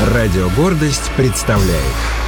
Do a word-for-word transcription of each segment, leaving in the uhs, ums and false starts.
Радио «Гордость» представляет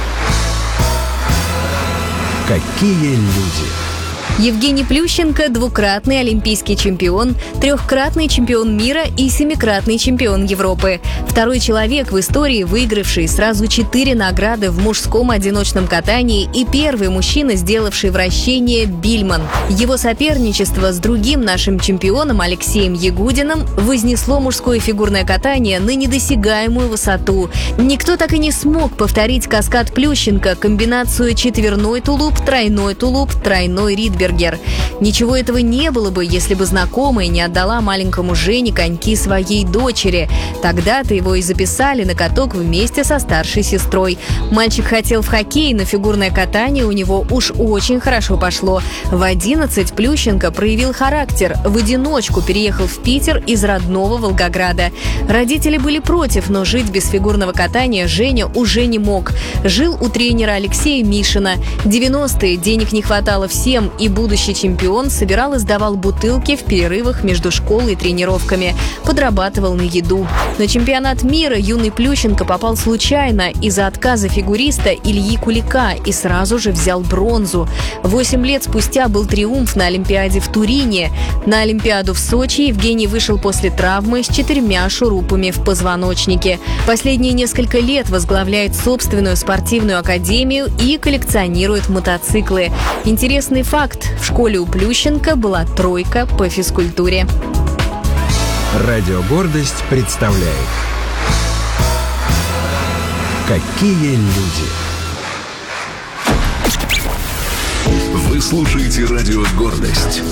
«Какие люди». Евгений Плющенко – двукратный олимпийский чемпион, трехкратный чемпион мира и семикратный чемпион Европы. Второй человек в истории, выигравший сразу четыре награды в мужском одиночном катании, и первый мужчина, сделавший вращение Бильман. Его соперничество с другим нашим чемпионом Алексеем Ягудиным вознесло мужское фигурное катание на недосягаемую высоту. Никто так и не смог повторить каскад Плющенко, комбинацию четверной тулуп, тройной тулуп, тройной ридбергер. Ничего этого не было бы, если бы знакомая не отдала маленькому Жене коньки своей дочери. Тогда-то его и записали на каток вместе со старшей сестрой. Мальчик хотел в хоккей, но фигурное катание у него уж очень хорошо пошло. В одиннадцать Плющенко проявил характер. В одиночку переехал в Питер из родного Волгограда. Родители были против, но жить без фигурного катания Женя уже не мог. Жил у тренера Алексея Мишина. девяностые денег не хватало всем, и будущий чемпион собирал и сдавал бутылки в перерывах между школой и тренировками. Подрабатывал на еду. На чемпионат мира юный Плющенко попал случайно из-за отказа фигуриста Ильи Кулика и сразу же взял бронзу. Восемь лет спустя был триумф на Олимпиаде в Турине. На Олимпиаду в Сочи Евгений вышел после травмы с четырьмя шурупами в позвоночнике. Последние несколько лет возглавляет собственную спортивную академию и коллекционирует мотоциклы. Интересный факт. В школе у Плющенко была тройка по физкультуре. Радио «Гордость» представляет «Какие люди». Вы слушаете радио «Гордость».